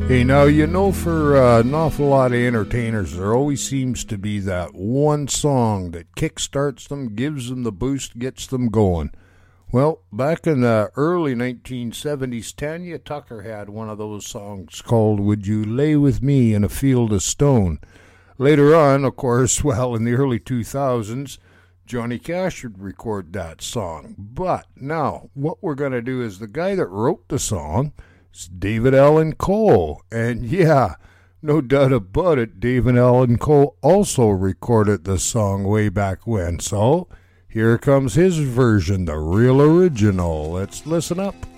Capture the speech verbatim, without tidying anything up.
Hey, now, you know, for uh, an awful lot of entertainers, there always seems to be that one song that kickstarts them, gives them the boost, gets them going. Well, back in the early nineteen seventies, Tanya Tucker had one of those songs called Would You Lay With Me in a Field of Stone. Later on, of course, well, in the early two thousands, Johnny Cash would record that song. But now, what we're going to do is the guy that wrote the song, it's David Allan Coe. And yeah, no doubt about it, David Allan Coe also recorded the song way back when. So here comes his version, the real original. Let's listen up.